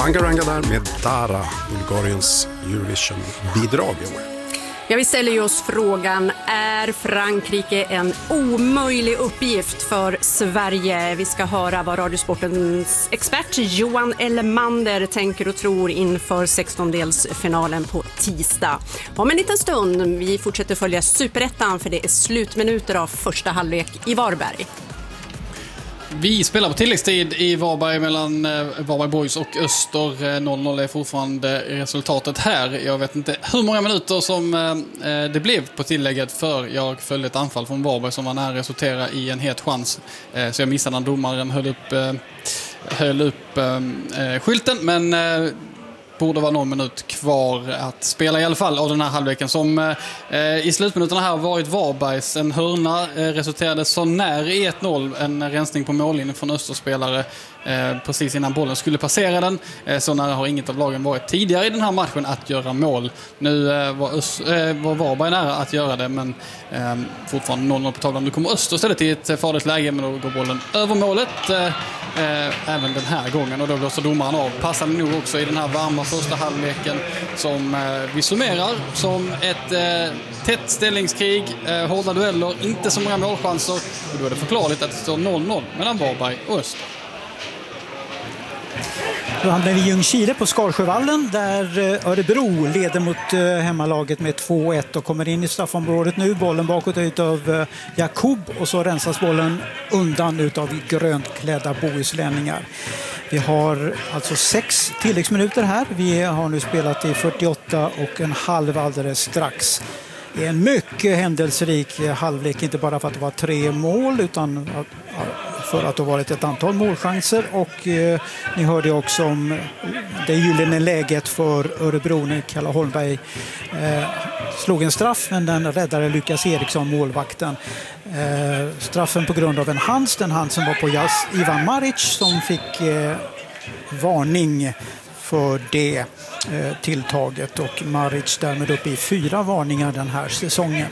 Bangaranga där med Dara, Bulgariens Eurovision-bidrag i år. Ja, vi ställer ju oss frågan, är Frankrike en omöjlig uppgift för Sverige? Vi ska höra vad Radiosportens expert Johan Elmander tänker och tror inför 16-delsfinalen på tisdag. Om en liten stund, vi fortsätter följa Superettan för det är slutminuter av första halvlek i Varberg. Vi spelar på tilläggstid i Varberg mellan Varberg Boys och Öster. 0-0 är fortfarande resultatet här. Jag vet inte hur många minuter som det blev på tillägget, för jag följde ett anfall från Varberg som var nära att resultera i en het chans. Så jag missade när domaren höll upp skylten, men borde vara någon minut kvar att spela i alla fall av den här halvleken som i slutminuterna här har varit Varbergs. En hörna resulterade så när i 1-0, en rensning på mållinjen från Österspelare precis innan bollen skulle passera den. Så nära har inget av lagen varit tidigare i den här matchen att göra mål. Nu var Varberg nära att göra det, men fortfarande 0-0 på tavlan. Nu kommer Öster istället till ett farligt läge, men då går bollen över målet även den här gången, och då blåser domaren av. Passande nog också i den här varma första halvleken som vi summerar som ett tätt ställningskrig, hårda dueller, inte så många målchanser, och då är det förklarligt att det står 0-0 mellan Varberg och Öster. Då hamnar vi i Ljungskile på Skalsjövallen där Örebro leder mot hemmalaget med 2-1 och kommer in i straffområdet nu. Bollen bakåt utav Jakob, och så rensas bollen undan utav grönt klädda bohuslänningar. Vi har alltså 6 tilläggsminuter här. Vi har nu spelat i 48 och en halv alldeles strax. Det är en mycket händelserik halvlek, inte bara för att det var 3 mål utan för att det har varit ett antal målchanser, och ni hörde också om det gyllene läget för Örebro när Kalle Holmberg slog en straff, men den räddade Lukas Eriksson, målvakten. Straffen på grund av en hands, den handsen var på Ivan Maric som fick varning för det tilltaget, och Maric därmed upp i 4 varningar den här säsongen.